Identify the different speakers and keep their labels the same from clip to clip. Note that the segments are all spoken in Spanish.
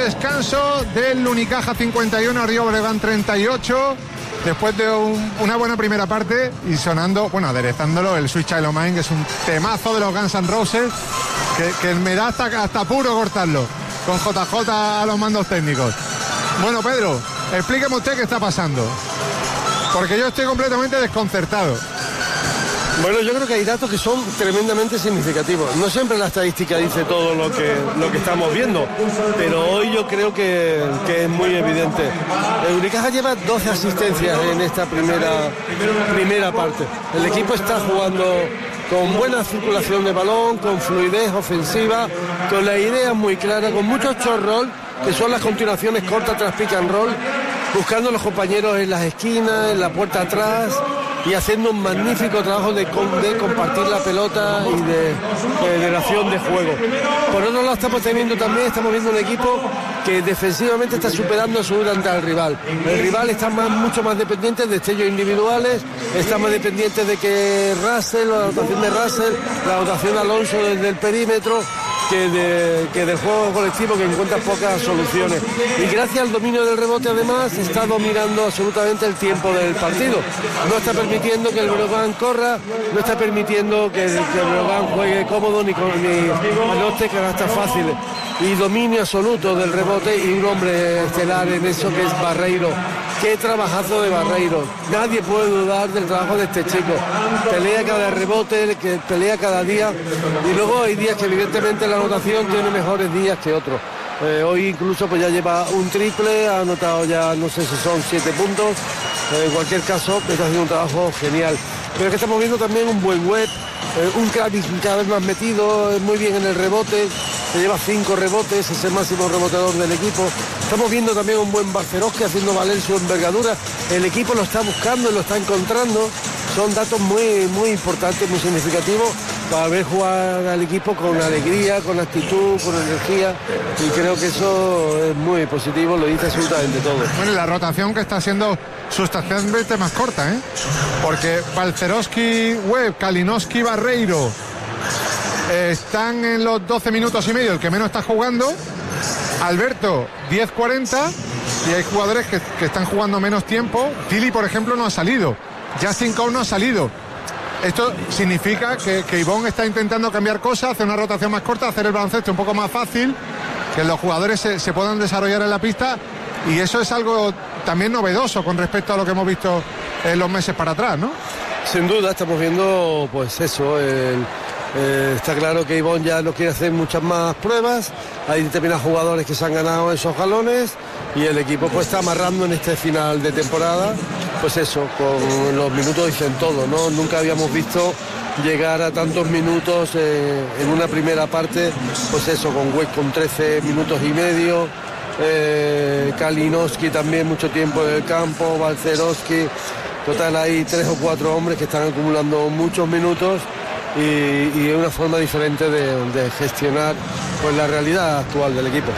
Speaker 1: descanso del Unicaja 51, Río Breogán 38. Después de una buena primera parte y sonando, bueno, aderezándolo el Sweet Child O' Mine, que es un temazo de los Guns N' Roses, que me da hasta puro cortarlo, con JJ a los mandos técnicos. Bueno, Pedro, explíqueme usted qué está pasando, porque yo estoy completamente desconcertado.
Speaker 2: Bueno, yo creo que hay datos que son tremendamente significativos. No siempre la estadística dice todo lo que estamos viendo, pero hoy yo creo que es muy evidente. El Unicaja lleva 12 asistencias en esta primera parte. El equipo está jugando con buena circulación de balón, con fluidez ofensiva, con la idea muy clara, con muchos short roll, que son las continuaciones cortas tras pick and roll, buscando a los compañeros en las esquinas, en la puerta atrás, y haciendo un magnífico trabajo de compartir la pelota y de generación de juego. Por otro lado estamos viendo un equipo que defensivamente está superando absolutamente al rival. El rival está mucho más dependiente de destellos individuales, está más dependiente de que la anotación de Russell, la anotación de Alonso desde el perímetro, que del juego colectivo, que encuentra pocas soluciones. Y gracias al dominio del rebote, además, está dominando absolutamente el tiempo del partido. No está permitiendo que el Breogán corra, no está permitiendo que el Breogán juegue cómodo ni anote canastas fáciles. Y dominio absoluto del rebote y un hombre estelar en eso, que es Barreiro. Qué trabajazo de Barreiro. Nadie puede dudar del trabajo de este chico. Pelea cada rebote, que pelea cada día. Y luego hay días que evidentemente la anotación tiene mejores días que otros. Hoy incluso pues ya lleva un triple, ha anotado ya no sé si son 7 puntos. En cualquier caso, está haciendo un trabajo genial. Pero es que estamos viendo también un buen Webb, un Kravis cada vez más metido, muy bien en el rebote. Se lleva 5 rebotes, es el máximo reboteador del equipo. Estamos viendo también un buen Barcerovski haciendo valer su envergadura. El equipo lo está buscando y lo está encontrando. Son datos muy, muy importantes, muy significativos para ver jugar al equipo con alegría, con actitud, con energía. Y creo que eso es muy positivo, lo dice absolutamente todo.
Speaker 1: Bueno, y la rotación que está siendo sustancialmente más corta, porque Balcerowski, Webb, Kalinowski, Barreiro están en los 12 minutos y medio, el que menos está jugando. Alberto, 10-40, y hay jugadores que están jugando menos tiempo. Tilly, por ejemplo, no ha salido. Justin Cole no ha salido. Esto significa que Ivonne está intentando cambiar cosas, hacer una rotación más corta, hacer el baloncesto un poco más fácil, que los jugadores se puedan desarrollar en la pista, y eso es algo también novedoso con respecto a lo que hemos visto en los meses para atrás, ¿no?
Speaker 2: Sin duda, estamos viendo pues eso, está claro que Ivonne ya no quiere hacer muchas más pruebas. Hay determinados jugadores que se han ganado esos galones y el equipo pues está amarrando en este final de temporada, pues eso, con los minutos dicen todo, ¿no? Nunca habíamos visto llegar a tantos minutos en una primera parte, pues eso, con Webb con 13 minutos y medio, Kalinowski también mucho tiempo en el campo, Balcerowski, total hay 3 o 4 hombres que están acumulando muchos minutos. Y es una forma diferente de gestionar pues la realidad actual del equipo.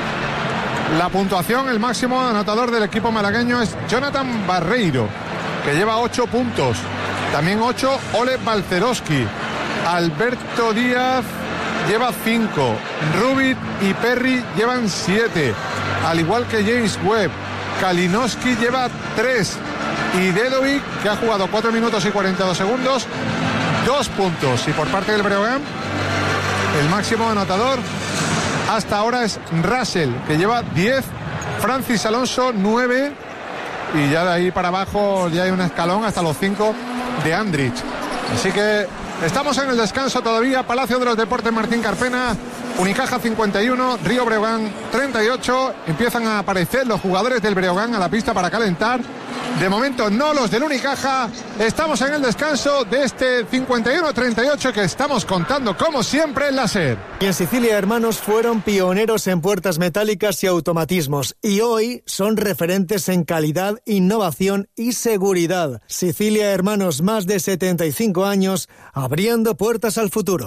Speaker 1: La puntuación, el máximo anotador del equipo malagueño es Jonathan Barreiro, que lleva 8 puntos. También 8 Oleg Balcerowski. Alberto Díaz lleva 5. Rubit y Perry llevan 7. Al igual que James Webb. Kalinowski lleva 3. Y Dedovic, que ha jugado 4 minutos y 42 segundos, 2 puntos. Y por parte del Breogán, el máximo anotador hasta ahora es Russell, que lleva 10, Francis Alonso 9, y ya de ahí para abajo ya hay un escalón hasta los 5 de Andrich. Así que estamos en el descanso todavía. Palacio de los Deportes Martín Carpena, Unicaja 51, Río Breogán 38. Empiezan a aparecer los jugadores del Breogán a la pista para calentar. De momento no los del Unicaja. Estamos en el descanso de este 51-38 que estamos contando como siempre en la SER.
Speaker 3: Y en Sicilia Hermanos fueron pioneros en puertas metálicas y automatismos, y hoy son referentes en calidad, innovación y seguridad. Sicilia Hermanos, más de 75 años abriendo puertas al futuro.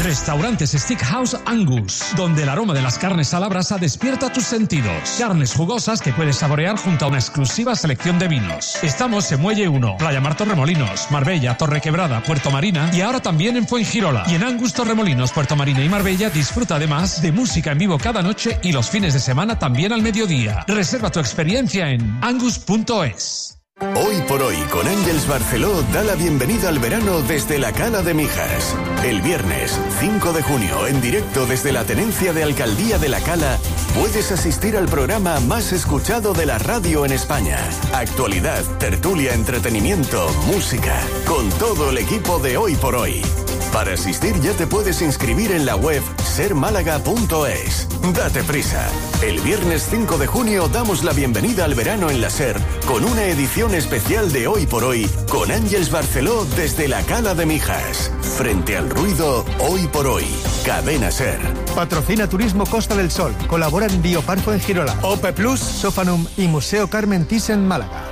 Speaker 4: Restaurantes Steakhouse Angus, donde el aroma de las carnes a la brasa despierta tus sentidos. Carnes jugosas que puedes saborear junto a una exclusiva selección de vinos. Estamos en Muelle 1, Playa Mar Torremolinos, Marbella, Torrequebrada, Puerto Marina y ahora también en Fuengirola. Y en Angus Torremolinos, Puerto Marina y Marbella disfruta además de música en vivo cada noche y los fines de semana también al mediodía. Reserva tu experiencia en angus.es.
Speaker 5: Hoy por hoy con Ángels Barceló da la bienvenida al verano desde la Cala de Mijas. El viernes 5 de junio en directo desde la Tenencia de Alcaldía de la Cala puedes asistir al programa más escuchado de la radio en España. Actualidad, tertulia, entretenimiento, música, con todo el equipo de Hoy por Hoy. Para asistir ya te puedes inscribir en la web sermálaga.es. Date prisa. El viernes 5 de junio damos la bienvenida al verano en la SER con una edición especial de Hoy por Hoy con Ángels Barceló desde la Cala de Mijas. Frente al ruido, Hoy por Hoy. Cadena SER.
Speaker 3: Patrocina Turismo Costa del Sol. Colaboran Bioparco en Girola, OPE Plus, Sofanum y Museo Carmen Thyssen Málaga.